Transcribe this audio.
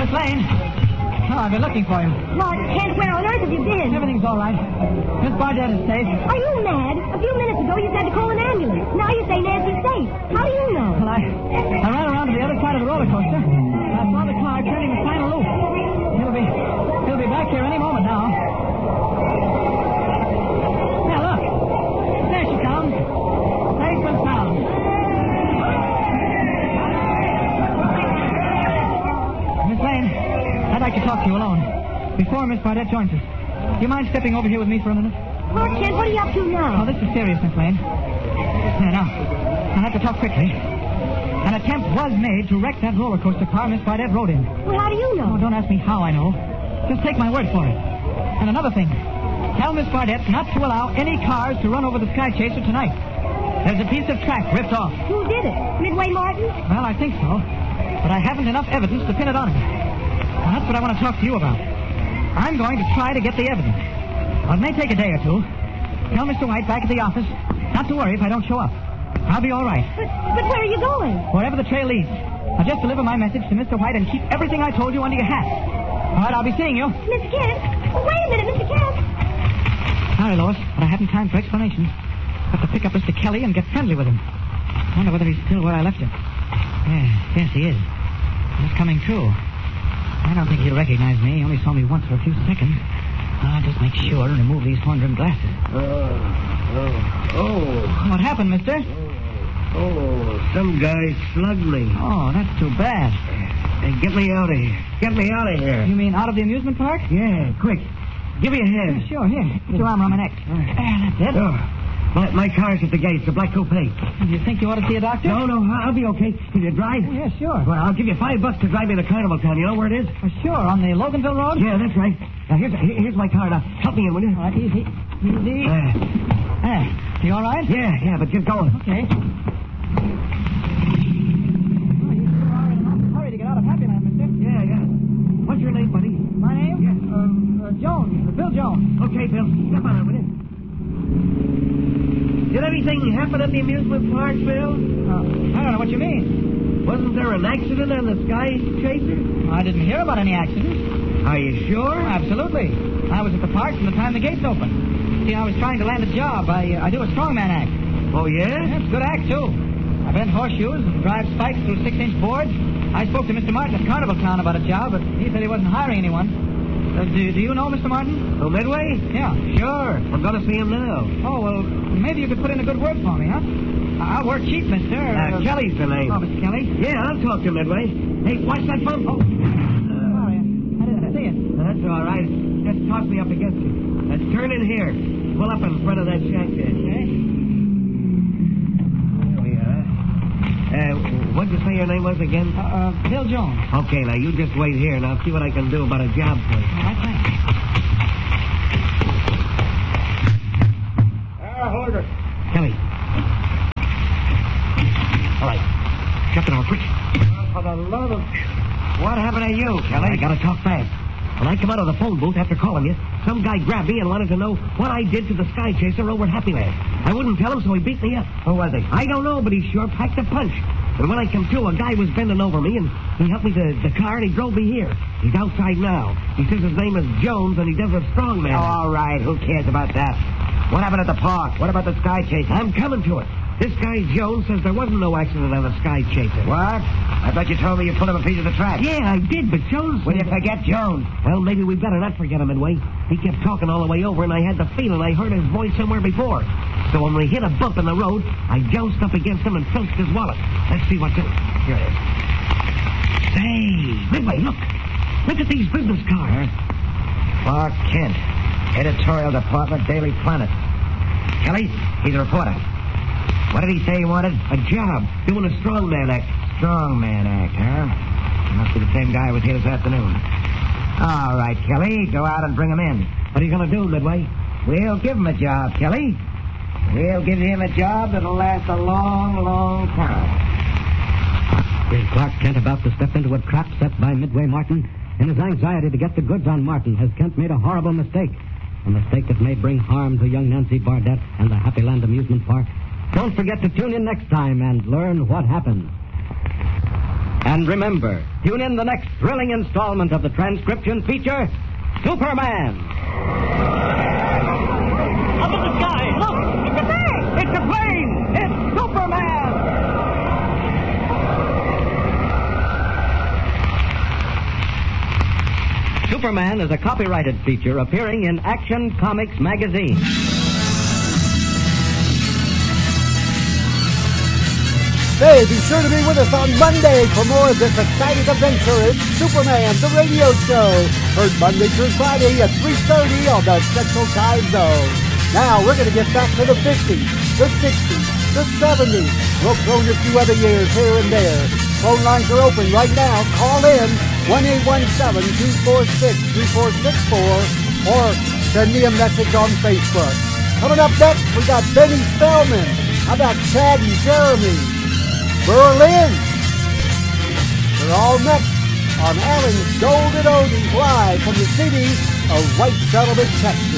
Miss Lane. Oh, I've been looking for you. Lord, Kent, where on earth have you been? Everything's all right. Miss Bardette is safe. Are you mad? A few minutes ago you said to call an ambulance. Now you say Nancy's safe. How do you know? Well, I ran around to the other side of the roller coaster. I saw the car turning the final loop. He'll be back here any moment now. Yeah, look. There she comes. Safe and sound. Miss Lane, I'd like to talk to you alone before Miss Bardette joins us. Do you mind stepping over here with me for a minute? Lord, Kent, what are you up to now? Oh, this is serious, Miss Lane. Now, I'll have to talk quickly. An attempt was made to wreck that roller coaster car Miss Bardette rode in. Well, how do you know? Oh, don't ask me how I know. Just take my word for it. And another thing. Tell Miss Bardette not to allow any cars to run over the Sky Chaser tonight. There's a piece of track ripped off. Who did it? Midway Martin? Well, I think so. But I haven't enough evidence to pin it on him. And that's what I want to talk to you about. I'm going to try to get the evidence. Well, it may take a day or two. Tell Mr. White back at the office not to worry if I don't show up. I'll be all right. But where are you going? Wherever the trail leads. I'll just deliver my message to Mr. White and keep everything I told you under your hat. All right, I'll be seeing you. Mr. Kent? Oh, wait a minute, Mr. Kent. Sorry, Lois, but I haven't time for explanations. Have to pick up Mr. Kelly and get friendly with him. I wonder whether he's still where I left him. Yes, he is. He's coming too. I don't think he'll recognize me. He only saw me once for a few seconds. I'll just make sure and remove these horn-rimmed glasses. What happened, mister? Some guy slugged me. Oh, that's too bad. Hey, get me out of here. Get me out of here. You mean out of the amusement park? Yeah, quick. Give me a hand. Yeah, sure, here. Put your arm around my neck. That's it. My car's at the gate. It's a black coupe. You think you ought to see a doctor? No, I'll be okay. Can you drive? Oh, yeah, sure. Well, I'll give you $5 to drive me to Carnival Town. You know where it is? Sure, on the Loganville Road? Yeah, that's right. Now, here's my car. Now, help me in, will you? All right, easy. You all right? Yeah, but get going. Okay. Oh, you sure are in a hurry to get out of Happyland, mister. Yeah. What's your name, buddy? My name? Yeah. Jones. Bill Jones. Okay, Bill. Step on it, will you? Did anything happen at the amusement park, Bill? I don't know what you mean. Wasn't there an accident on the Sky Chaser? I didn't hear about any accidents. Are you sure? Absolutely. I was at the park from the time the gates opened. See, I was trying to land a job. I do a strongman act. Oh, yeah? Yeah, it's a good act, too. I bend horseshoes and drive spikes through 6-inch boards. I spoke to Mr. Martin at Carnival Town about a job, but he said he wasn't hiring anyone. Do you know Mr. Martin? Oh, Midway? Yeah. Sure. I'm going to see him now. Oh, well, maybe you could put in a good word for me, huh? I'll work cheap, mister. Kelly's the name. Oh, Mr. Kelly? Yeah, I'll talk to Midway. Hey, watch that bump. Oh. Sorry, I didn't see it. That's all right. Just toss me up against it. Turn in here. Pull up in front of that shack there. Okay. There we are. What'd you say your name was again? Bill Jones. Okay, now you just wait here and I'll see what I can do about a job for you. All right, thanks. Hold it. Kelly. All right. Shut the door quick. For the love of... What happened to you, Kelly? I gotta talk fast. When I come out of the phone booth after calling you, some guy grabbed me and wanted to know what I did to the Sky Chaser over at Happyland. I wouldn't tell him, so he beat me up. Who was he? I don't know, but he sure packed a punch. And when I come to, a guy was bending over me, and he helped me to the car, and he drove me here. He's outside now. He says his name is Jones, and he does a strongman. Oh, all right. Who cares about that? What happened at the park? What about the Sky Chaser? I'm coming to it. This guy Jones says there wasn't no accident on the Sky Chaser. What? I thought you told me you pulled him a piece of the track. Yeah, I did, but Jones... Will you forget Jones? Well, maybe we better not forget him, Midway. He kept talking all the way over, and I had the feeling I heard his voice somewhere before. So when we hit a bump in the road, I jounced up against him and filched his wallet. Let's see what's in it. Here it is. Say, Midway, look. Look at these business cards. Clark Kent, Editorial Department, Daily Planet. Kelly, he's a reporter. What did he say he wanted? A job, doing a strongman act. Strongman act, huh? Must be the same guy who was here this afternoon. All right, Kelly, go out and bring him in. What are you going to do, Midway? We'll give him a job, Kelly. We'll give him a job that'll last a long, long time. Is Clark Kent about to step into a trap set by Midway Martin? In his anxiety to get the goods on Martin, has Kent made a horrible mistake? A mistake that may bring harm to young Nancy Bardette and the Happyland Amusement Park? Don't forget to tune in next time and learn what happens. And remember, tune in the next thrilling installment of the transcription feature, Superman. Up in the sky! Look! It's a bird! It's a plane! It's Superman! Superman is a copyrighted feature appearing in Action Comics magazine. Hey, be sure to be with us on Monday for more of this exciting adventure in Superman, the radio show. Heard Monday through Friday at 3:30 on the Central Time Zone. Now, we're going to get back to the 50s, the 60s, the 70s. We'll throw in a few other years here and there. Phone lines are open right now. Call in 1-817-246-3464 or send me a message on Facebook. Coming up next, we got Benny Spellman. How about Chad and Jeremy? Berlin. They're all next on Alan's Golden Oldies live from the city of White Settlement, Texas.